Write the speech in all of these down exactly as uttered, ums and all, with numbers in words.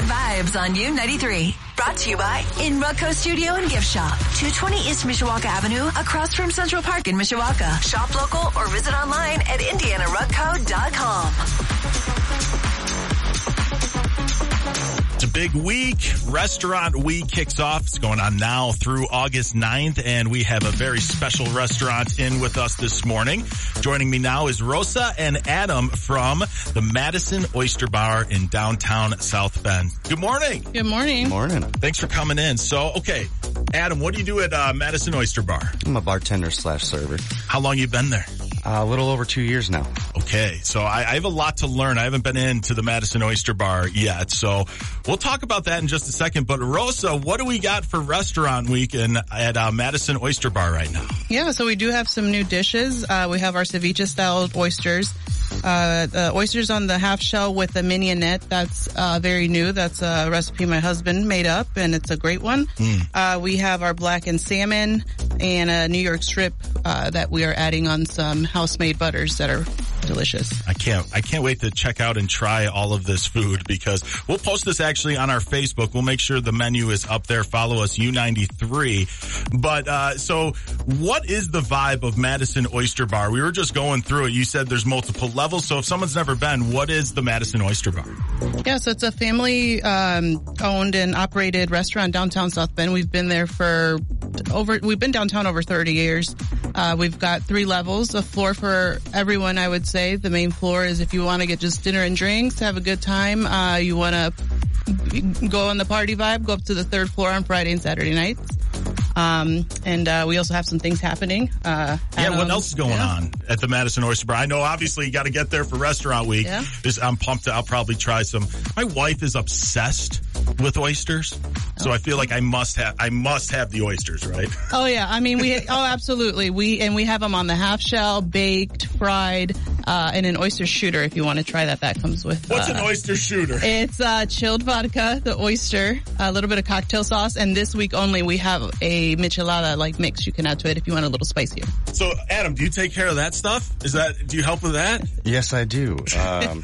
Vibes on U ninety-three. Brought to you by In Rugco Studio and Gift Shop. two twenty East Mishawaka Avenue, across from Central Park in Mishawaka. Shop local or visit online at indiana rugco dot com. It's a big week. Restaurant Week kicks off. It's going on now through August ninth, and we have a very special restaurant in with us this morning. Joining me now is Rosa and Adam from the Madison Oyster Bar in downtown South Bend. Good morning. Good morning. Good morning. Thanks for coming in. So, okay, Adam, what do you do at uh, Madison Oyster Bar? I'm a bartender slash server. How long you been there? Uh, a little over two years now. Okay, so I, I have a lot to learn. I haven't been into the Madison Oyster Bar yet, so we'll talk about that in just a second. But Rosa, what do we got for Restaurant Week in, at uh, Madison Oyster Bar right now? Yeah, so we do have some new dishes. Uh, we have our ceviche-style oysters. Uh, the oysters on the half shell with the mignonette. That's uh, very new. That's a recipe my husband made up, and it's a great one. Mm. Uh, we have our blackened salmon and a New York strip uh, that we are adding on some house-made butters that are delicious. I can't, I can't wait to check out and try all of this food, because we'll post this actually on our Facebook. We'll make sure the menu is up there. Follow us, U ninety-three. But, uh, so what is the vibe of Madison Oyster Bar? We were just going through it. You said there's multiple levels. So if someone's never been, what is the Madison Oyster Bar? Yeah, so it's a family, um, owned and operated restaurant downtown South Bend. We've been there for over, we've been downtown over thirty years. Uh, we've got three levels, a floor for everyone, I would say. The main floor is if you want to get just dinner and drinks, have a good time. Uh, you want to go on the party vibe, go up to the third floor on Friday and Saturday nights. Um, and, uh, we also have some things happening. Uh, yeah, what else is going yeah. on at the Madison Oyster Bar? I know obviously you got to get there for Restaurant Week. Yeah. This, I'm pumped. I'll probably try some. My wife is obsessed with oysters. So I feel like I must have, I must have the oysters, right? Oh yeah. I mean, we, oh absolutely. We, and we have them on the half shell, baked, fried, uh, and an oyster shooter if you want to try that. That comes with, What's uh, an oyster shooter? It's, uh, chilled vodka, the oyster, a little bit of cocktail sauce, and this week only we have a michelada like mix you can add to it if you want a little spicier. So Adam, do you take care of that stuff? Is that, do you help with that? Yes, I do. Um,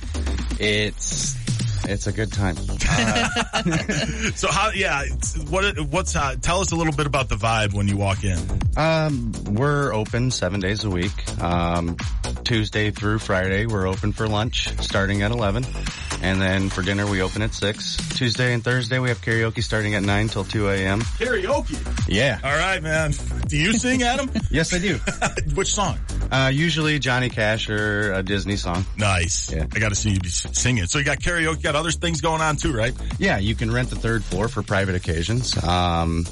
it's, It's a good time. Uh, so how, yeah, what, what's, uh, tell us a little bit about the vibe when you walk in. Um, we're open seven days a week. Um, Tuesday through Friday, we're open for lunch starting at eleven. And then for dinner, we open at six. Tuesday and Thursday, we have karaoke starting at nine till two a.m. Karaoke? Yeah. All right, man. Do you sing, Adam? Yes, I do. Which song? Uh, usually Johnny Cash or a Disney song. Nice. Yeah. I got to see you be singing. So you got karaoke, you got other things going on too, right? Yeah, you can rent the third floor for private occasions. Um,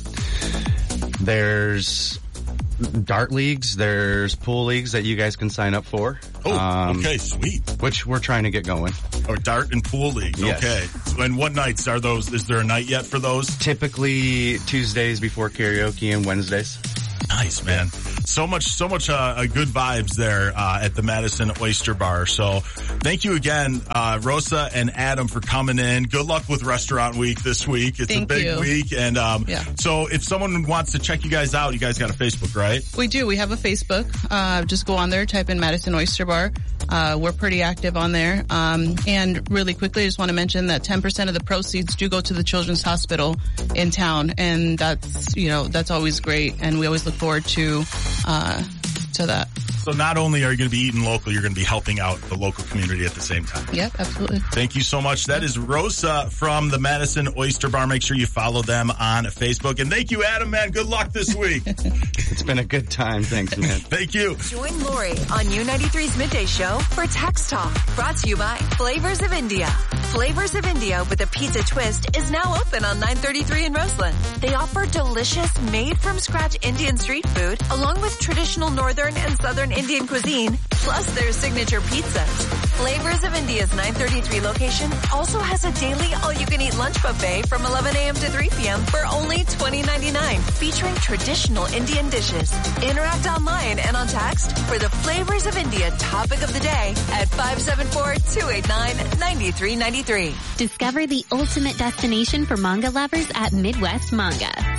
there's dart leagues, there's pool leagues that you guys can sign up for. Oh, um, okay, sweet. Which we're trying to get going. Or dart and pool leagues, yes. Okay. So, and what nights are those? Is there a night yet for those? Typically Tuesdays before karaoke and Wednesdays. Nice, man. So much, so much, uh, good vibes there, uh, at the Madison Oyster Bar. So thank you again, uh, Rosa and Adam for coming in. Good luck with Restaurant Week this week. It's thank a big you. week. And, um, yeah. So if someone wants to check you guys out, you guys got a Facebook, right? We do. We have a Facebook. Uh, just go on there, type in Madison Oyster Bar. Uh, we're pretty active on there. Um, and really quickly, I just want to mention that ten percent of the proceeds do go to the Children's Hospital in town. And that's, you know, that's always great. And we always look forward to, uh, to that. So not only are you going to be eating local, you're going to be helping out the local community at the same time. Yep, absolutely. Thank you so much. That is Rosa from the Madison Oyster Bar. Make sure you follow them on Facebook. And thank you, Adam, man. Good luck this week. It's been a good time. Thanks, man. Thank you. Join Lori on U ninety-three's Midday Show for Text Talk. Brought to you by Flavors of India. Flavors of India with a pizza twist is now open on nine thirty-three in Roseland. They offer delicious, made-from-scratch Indian street food, along with traditional Northern and Southern Indian cuisine, plus their signature pizzas. Flavors of India's nine thirty-three location also has a daily all-you-can-eat lunch buffet from eleven a.m. to three p.m. for only twenty nine-nine, featuring traditional Indian dishes. Interact online and on text for the Flavors of India topic of the day at five seven four, two eight nine, nine three nine three. Discover the ultimate destination for manga lovers at Midwest Manga. Stop by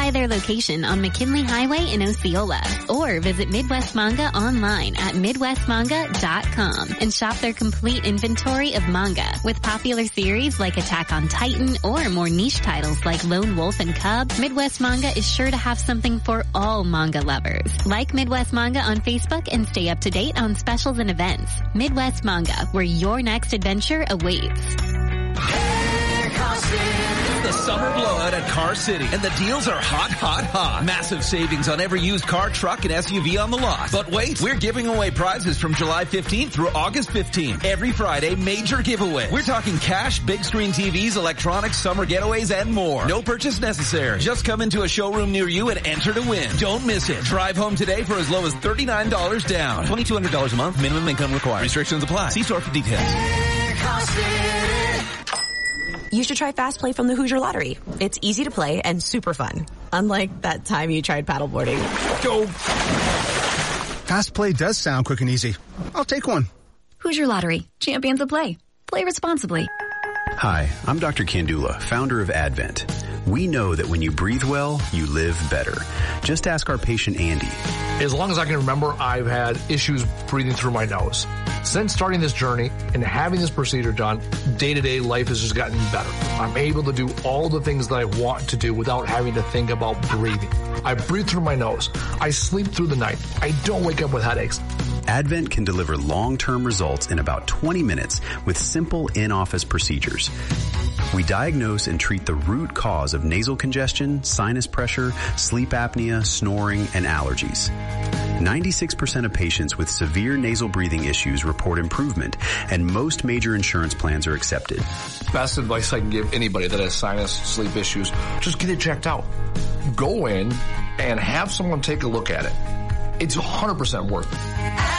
by their location on McKinley Highway in Osceola, or visit Midwest Manga online at midwest manga dot com and shop their complete inventory of manga with popular series like Attack on Titan or more niche titles like Lone Wolf and Cub. Midwest Manga is sure to have something for all manga lovers. Like Midwest Manga on Facebook and stay up to date on specials and events. Midwest Manga, where your next adventure awaits. The summer blowout at Car City, and the deals are hot, hot, hot. Massive savings on every used car, truck, and S U V on the lot. But wait, we're giving away prizes from July fifteenth through August fifteenth. Every Friday, major giveaway. We're talking cash, big screen T Vs, electronics, summer getaways, and more. No purchase necessary. Just come into a showroom near you and enter to win. Don't miss it. Drive home today for as low as thirty-nine dollars down. twenty-two hundred dollars a month, minimum income required. Restrictions apply. See store for details. You should try Fast Play from the Hoosier Lottery. It's easy to play and super fun. Unlike that time you tried paddleboarding. Go! Fast Play does sound quick and easy. I'll take one. Hoosier Lottery. Champions of play. Play responsibly. Hi, I'm Doctor Kandula, founder of Advent. We know that when you breathe well, you live better. Just ask our patient Andy. As long as I can remember, I've had issues breathing through my nose. Since starting this journey and having this procedure done, day-to-day life has just gotten better. I'm able to do all the things that I want to do without having to think about breathing. I breathe through my nose. I sleep through the night. I don't wake up with headaches. Advent can deliver long-term results in about twenty minutes with simple in-office procedures. We diagnose and treat the root cause of nasal congestion, sinus pressure, sleep apnea, snoring, and allergies. ninety-six percent of patients with severe nasal breathing issues report improvement, and most major insurance plans are accepted. Best advice I can give anybody that has sinus, sleep issues, just get it checked out. Go in and have someone take a look at it. It's one hundred percent worth it.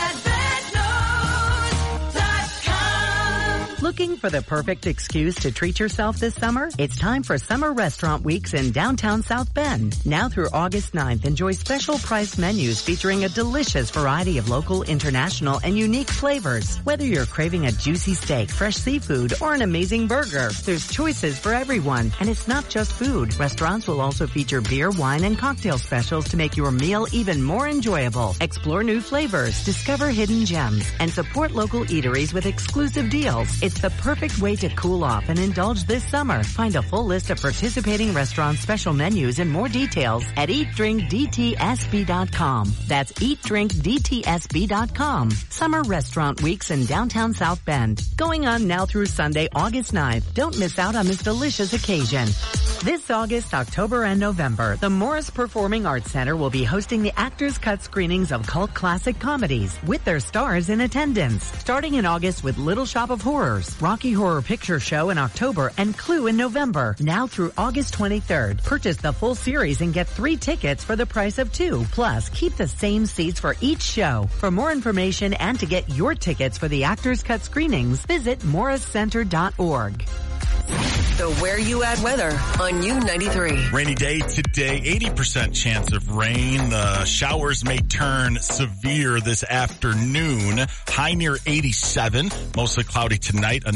Looking for the perfect excuse to treat yourself this summer? It's time for Summer Restaurant Weeks in downtown South Bend. Now through August ninth, enjoy special priced menus featuring a delicious variety of local, international, and unique flavors. Whether you're craving a juicy steak, fresh seafood, or an amazing burger, there's choices for everyone. And it's not just food. Restaurants will also feature beer, wine, and cocktail specials to make your meal even more enjoyable. Explore new flavors, discover hidden gems, and support local eateries with exclusive deals. It's the perfect way to cool off and indulge this summer. Find a full list of participating restaurant special menus and more details at eat drink d t s b dot com. That's eat drink d t s b dot com. Summer Restaurant Weeks in downtown South Bend. Going on now through Sunday, August ninth. Don't miss out on this delicious occasion. This August, October, and November, the Morris Performing Arts Center will be hosting the Actors Cut screenings of cult classic comedies with their stars in attendance. Starting in August with Little Shop of Horrors, Rocky Horror Picture Show in October, and Clue in November. Now through August twenty-third. Purchase the full series and get three tickets for the price of two. Plus, keep the same seats for each show. For more information and to get your tickets for the Actors Cut screenings, visit morris center dot org. The Where You At weather on U ninety-three. Rainy day today, eighty percent chance of rain. The showers may turn severe this afternoon. High near eighty-seven. Mostly cloudy tonight.